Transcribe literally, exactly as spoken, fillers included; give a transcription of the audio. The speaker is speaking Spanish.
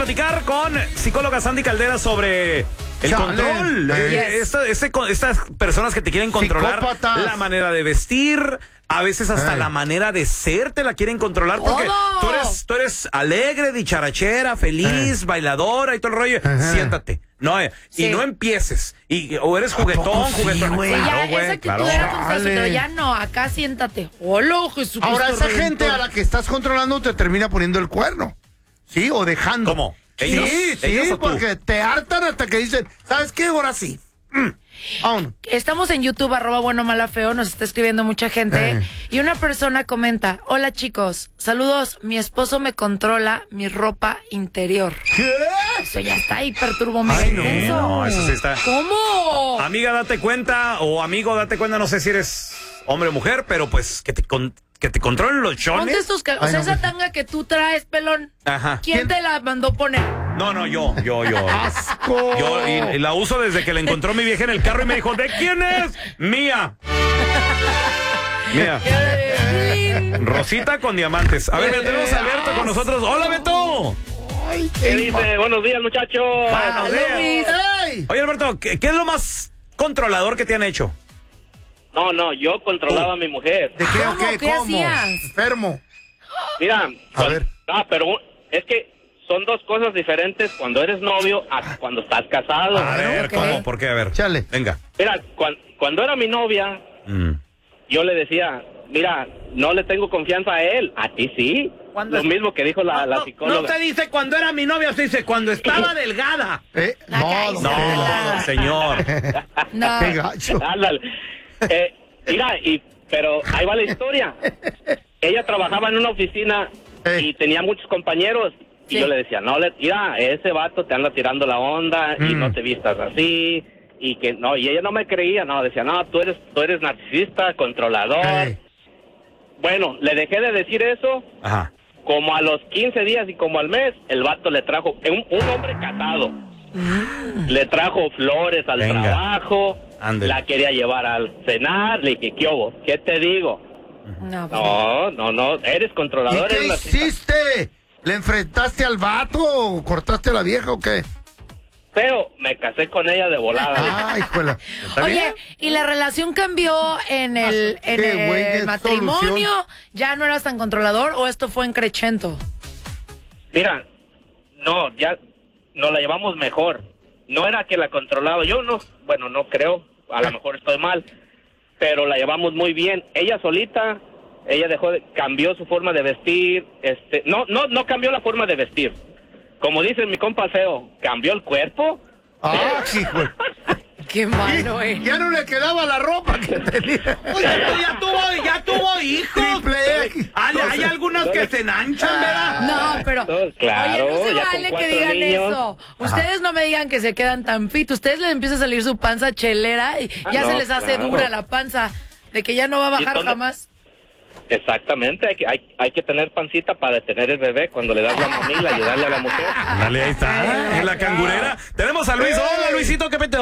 platicar con psicóloga Sandy Caldera sobre el Chale. control. Eh. Eh, esta- este co- estas personas que te quieren controlar Psicópatas. la manera de vestir, a veces hasta Eh. la manera de ser te la quieren controlar porque ¡Todo! tú eres, tú eres alegre, dicharachera, feliz, Eh. bailadora y todo el rollo. Ajá. Siéntate. No, eh, y Sí. no empieces. Y, o eres juguetón, poco sí, juguetón. güey? Sí, ya, Claro, esa güey, actitud claro. era con Chale. pero ya no, acá siéntate. Hola, Jesucristo. Ahora, esa Redentor. gente a la que estás controlando te termina poniendo el cuerno. ¿Sí? O dejando. ¿Cómo? Sí, ¿Ellos? sí, ¿Ellos o tú? porque te hartan hasta que dicen, ¿sabes qué? Ahora sí. Mm. Vámonos. Estamos en YouTube, arroba bueno mala feo, nos está escribiendo mucha gente. Eh. Y una persona comenta, hola chicos, saludos, mi esposo me controla mi ropa interior. ¿Qué? Eso ya está ahí, perturbo mega Ay, no. intenso. No, eso sí está. ¿Cómo? Amiga, date cuenta, o amigo, date cuenta, no sé si eres hombre o mujer, pero pues que te, con- que te controlen los Ponte chones. estos cal- o Ay, sea, no, esa pues. tanga que tú traes, pelón. Ajá. ¿Quién, ¿Quién? te la mandó poner? No, no, yo, yo, yo. ¡Asco! Yo y, y la uso desde que la encontró mi vieja en el carro y me dijo, ¿de quién es? Mía. Mía. Rosita con diamantes. A ver, ya tenemos a Alberto con nosotros. Hola, Beto. Ay, ¿Qué qué dice? Buenos días, muchachos. Buenos días. Luis. ¡Ey! Oye, Alberto, ¿qué, qué es lo más controlador que te han hecho? No, no, yo controlaba a mi mujer. ¿De qué o ¿Cómo? qué? ¿Qué ¿Cómo? hacías? Enfermo. Mira, A cuan- ver. Ah, pero es que son dos cosas diferentes cuando eres novio a cuando estás casado. A ver, ok. ¿cómo? ¿Por qué? A ver. Chale. Venga. Mira, cuan- cuando era mi novia, Mm. yo le decía, mira, no le tengo confianza a él, a ti sí. ¿Cuándo Lo es- mismo que dijo la, la psicóloga. dice cuando era mi novia, se dice cuando estaba delgada. ¿Eh? La No, caíste. don No, Tela. señor. No. Qué gacho. Ándale. Eh, mira, y, pero ahí va la historia. Ella trabajaba en una oficina Ey. y tenía muchos compañeros. Y Sí. yo le decía, no, le, mira, ese vato te anda tirando la onda y Mm. no te vistas así. Y que no, y ella no me creía, no, decía, no, tú eres, tú eres narcisista, controlador. Ey. Bueno, le dejé de decir eso. Ajá. Como a los quince días y como al mes, el vato le trajo, un, un hombre casado, le trajo flores al Venga. trabajo, Ándele. la quería llevar al cenar, le dije, ¿qué hubo? ¿Qué te digo? No, pues, No, no, no, eres ¿Y controlador. qué eres narcisista. hiciste? ¿Le enfrentaste al vato o cortaste a la vieja o qué? Feo, me casé con ella de volada. Ay, hijuela. ¿Está Oye, bien? ¿y la relación cambió en el, Ah, en qué güey, el qué matrimonio? solución. ¿Ya no eras tan controlador o esto fue en crecento? Mira, no, ya nos la llevamos mejor. No era que la controlaba, yo no, bueno, no creo, a lo mejor estoy mal, pero la llevamos muy bien. Ella solita, ella dejó de, cambió su forma de vestir, este, no, no, no cambió la forma de vestir. Como dice mi compa Feo, cambió el cuerpo. Ah, hijo. Qué malo, eh. Ya no le quedaba la ropa que tenía. ya tuvo, ya tuvo hijos. Triple X. Hay, hay algunas que se enanchan, ¿verdad? No, pero Claro, oye, no se ya con vale que cuatro digan niños. eso. Ustedes no me digan que se quedan tan fit. Ustedes les empieza a salir su panza chelera y Ah, ya no, se les hace claro. dura la panza de que ya no va a bajar dónde- jamás. Exactamente, hay que, hay, hay que tener pancita para detener el bebé cuando le das la mamila y ayudarle a la mujer. Dale, ahí está. En la cangurera. Tenemos a Luis. Hola, Luisito, ¿qué pete?